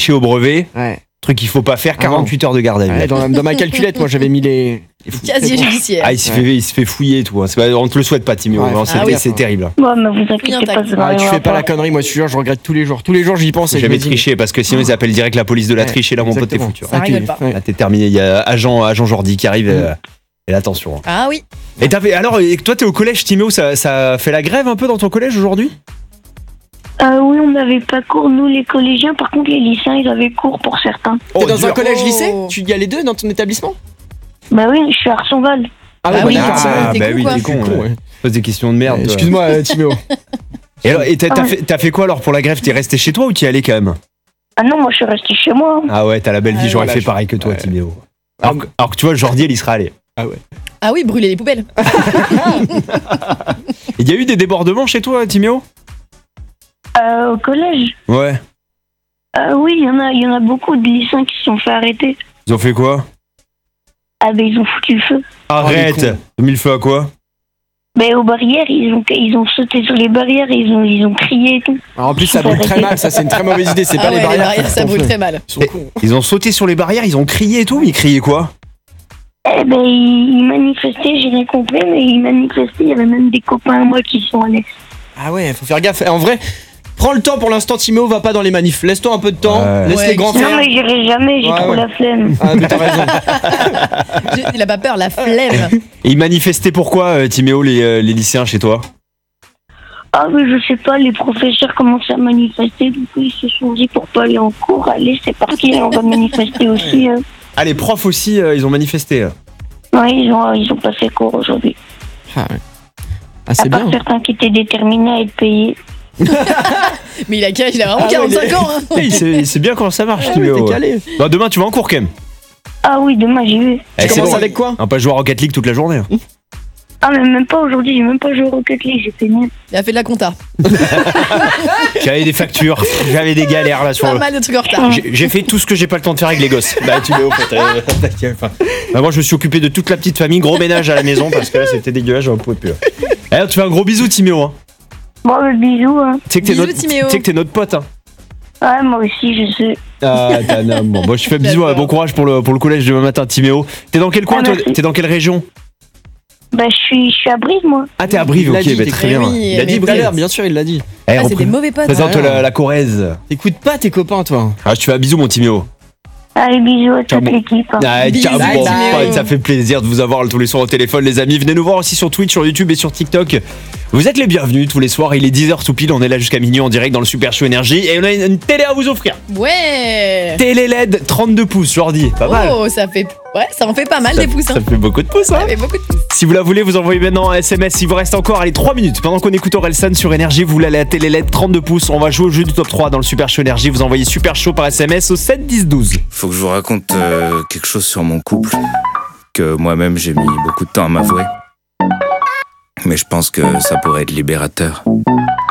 triché au brevet. Ouais. Truc qu'il faut pas faire, 48 heures de garde à vue. Ouais, dans ma calculette, moi j'avais mis les Casier judiciaire. Ah, il se fait fouiller et tout. Hein. On te le souhaite pas, Timéo. Ouais, C'est terrible. Ouais, mais vous inquiétez pas, ça tu fais n'arrivera pas la connerie, moi je suis sûr, je regrette tous les jours. Tous les jours j'y pense. Faut et je jamais me dis, tricher parce que sinon ils appellent direct la police de la triche et là mon pote t'es exactement. foutu. Ça rigole pas. Là t'es terminé. Il y a agent Jordi qui arrive. Et là, attention. Ah oui. Et alors, toi t'es au collège, Timéo, ça fait la grève un peu dans ton collège aujourd'hui? Oui, on n'avait pas cours, nous les collégiens. Par contre, les lycéens, ils avaient cours pour certains. T'es dans dur. un collège-lycée? Tu y a les deux dans ton établissement? Bah oui, je suis à Arsonval. Ah oui, d'accord. t'es bah con, oui, quoi. t'es con. Ouais. Pose des questions de merde. toi. Excuse-moi, Timéo. Et alors, t'as fait quoi alors pour la grève? T'es resté chez toi ou t'y allais quand même? Ah non, moi je suis resté chez moi. Ah ouais, t'as la belle vie, Ah, j'aurais voilà, fait pareil que toi, ouais. Timéo. Alors que tu vois, Jordi, elle y sera allée. Ah ouais. Ah oui, brûler les poubelles. Il y a eu des débordements chez toi, Timéo? Au collège. Ouais. Oui, il y en a beaucoup de lycéens qui se sont fait arrêter. Ils ont fait quoi? Ah ben ils ont foutu le feu. Arrête! les cons. Ils ont mis le feu à quoi? Ben aux barrières, ils ont sauté sur les barrières, ils ont crié et tout. Alors, en plus ça brûle très mal, ça c'est une très mauvaise idée, c'est Ah pas ouais, les barrières. qui ça font brûle feu. très mal. Ils sont cons. Ils ont sauté sur les barrières, ils ont crié et tout, mais ils criaient quoi? Eh ben ils manifestaient, j'ai rien compris, mais ils manifestaient, il y avait même des copains à moi qui sont allés. Ah ouais, faut faire gaffe. En vrai, prends le temps pour l'instant, Timéo va pas dans les manifs. Laisse-toi un peu de temps, Ouais. laisse Ouais, les grands Non faire. mais j'irai jamais, j'ai Ouais, trop ouais. la flemme. Ah mais t'as raison. Il a pas peur, la flemme. Et ils manifestaient pourquoi, Timéo, les lycéens chez toi? Ah mais je sais pas, les professeurs commencent à manifester, du coup ils se sont dit pour pas aller en cours, allez c'est parti, on va manifester aussi. Hein. Ah, les profs aussi, ils ont manifesté. Ouais, ils ont pas fait cours aujourd'hui. Ah ouais. Ah À c'est part bien. certains qui étaient déterminés à être payés. Mais il a quel âge? Il a vraiment Ah ouais, 45 ans. Hein. Il sait bien comment ça marche, Ah oui, Timéo. t'es calé. Bah, demain, tu vas en cours quand même. Ah oui, demain j'y vais. Eh, Tu c'est commences bon. avec quoi? On va pas jouer à Rocket League toute la journée. hein. Ah mais même pas aujourd'hui, j'ai même pas joué au Rocket League, j'ai fait nul. Il a fait de la compta. J'avais des factures, j'avais des galères là sur Pas le. mal de trucs en retard. J'ai fait tout ce que j'ai pas le temps de faire avec les gosses. Bah, Timéo, moi, je me suis occupé de toute la petite famille, gros ménage à la maison parce que là, c'était dégueulasse, j'en pouvais plus. Eh, tu fais un gros bisou, Timéo. Hein. Bon, bisous. Hein. Tu sais que t'es Bisous, notre, Timéo. tu sais que t'es notre pote. Hein. Ouais, moi aussi, je sais. Ah, bon, moi, je fais bisous, D'accord. bon courage pour le collège demain matin, Timéo. T'es dans quel coin, toi? merci. T'es dans quelle région? Bah, je suis à Brive, moi. Ah, t'es à Brive, Il l'a ok, dit, bah, t'es très très bien. oui, Il a mais dit Tout à Brive. l'heure, bien sûr, il l'a dit. Eh, Ah, c'est des mauvais potes. Présente Ah, la Corrèze. T'écoutes pas tes copains, toi. Ah, je te fais un bisou, mon Timéo. Allez, bisous à Ciao, toute bon. l'équipe. Hein. Ah, Bisous, ciao, bye, bon, Timéo. ça fait plaisir de vous avoir tous les soirs au téléphone, les amis. Venez nous voir aussi sur Twitch, sur YouTube et sur TikTok. Vous êtes les bienvenus tous les soirs. Il est 10h tout pile. On est là jusqu'à minuit en direct dans le Super Show Énergie. Et on a une télé à vous offrir. Ouais. Télé LED 32 pouces, Jordi. Pas mal. Oh, ça fait. Ouais, ça en fait pas mal Ça- des pouces. Hein. Ça fait beaucoup de pouces, hein. Ça fait beaucoup de pouces. Si vous la voulez, vous envoyez maintenant un SMS. Il vous reste encore 3 minutes. Pendant qu'on écoute Orelsan sur Énergie, vous voulez aller à la télé LED 32 pouces. On va jouer au jeu du top 3 dans le Super Show Énergie. Vous envoyez Super Show par SMS au 7 10 12. Faut que je vous raconte quelque chose sur mon couple que moi-même j'ai mis beaucoup de temps à m'avouer. Mais je pense que ça pourrait être libérateur.